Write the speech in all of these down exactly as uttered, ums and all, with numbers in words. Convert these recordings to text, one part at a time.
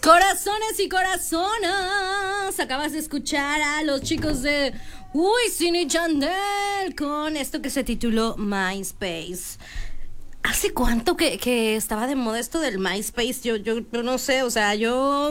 Corazones y corazonas, acabas de escuchar a los chicos de Wisin y Yandel con esto que se tituló MySpace. ¿Hace cuánto que, que estaba de moda esto del MySpace? Yo, yo, yo no sé, o sea, yo...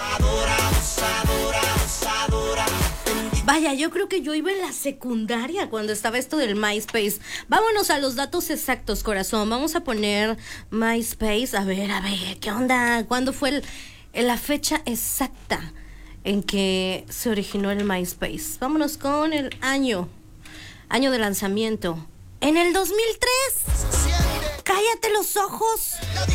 Vaya, yo creo que yo iba en la secundaria cuando estaba esto del MySpace. Vámonos a los datos exactos, corazón. Vamos a poner MySpace. A ver, a ver, ¿qué onda? ¿Cuándo fue el, el, la fecha exacta en que se originó el MySpace? Vámonos con el año. Año de lanzamiento. En el dos mil tres. ¡Cállate los ojos!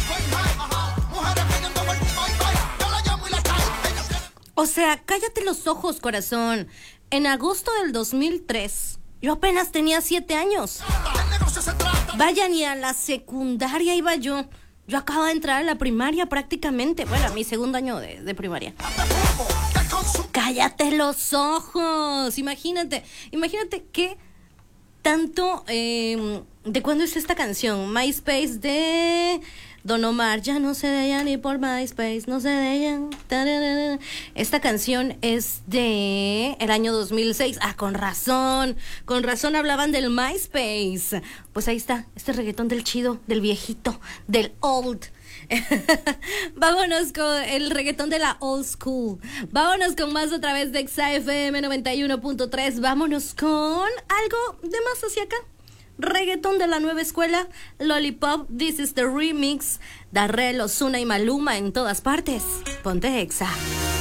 O sea, cállate los ojos, corazón. En agosto del dos mil tres, yo apenas tenía siete años. Vaya, ni a la secundaria iba yo. Yo acabo de entrar a la primaria prácticamente. Bueno, a mi segundo año de, de primaria. Cállate los ojos. Imagínate, imagínate qué tanto... Eh, ¿de cuándo es esta canción? MySpace de... Don Omar, ya no sé de ella ni por MySpace, no sé de ella. Tararara. Esta canción es de el año dos mil seis. Ah, con razón, con razón hablaban del MySpace. Pues ahí está, este reggaetón del chido, del viejito, del old. Vámonos con el reggaetón de la old school. Vámonos con más otra vez de X A F M noventa y uno punto tres. Vámonos con algo de más hacia acá. Reggaetón de la nueva escuela, Lollipop, This is the Remix, Darrell, Ozuna y Maluma en todas partes. Ponte Exa.